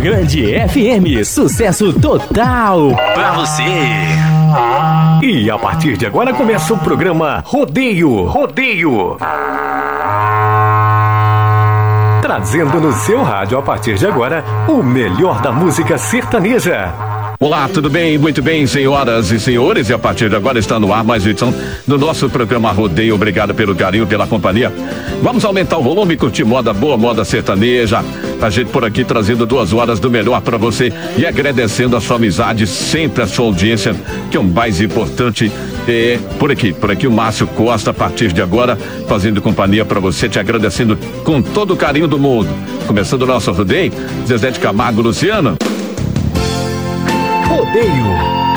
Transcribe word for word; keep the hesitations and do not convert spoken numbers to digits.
Grande F M, sucesso total pra você. E a partir de agora começa o programa Rodeio, Rodeio. Trazendo no seu rádio a partir de agora o melhor da música sertaneja. Olá, tudo bem? Muito bem, senhoras e senhores, e a partir de agora está no ar mais uma edição do nosso programa Rodeio. Obrigado pelo carinho, pela companhia. Vamos aumentar o volume e curtir moda boa, moda sertaneja. A gente por aqui trazendo duas horas do melhor para você e agradecendo a sua amizade, sempre a sua audiência, que é o mais importante. É, por aqui, por aqui o Márcio Costa, a partir de agora, fazendo companhia para você, te agradecendo com todo o carinho do mundo. Começando o nosso Rodeio, Zezé de Camargo, Luciano. Rodeio.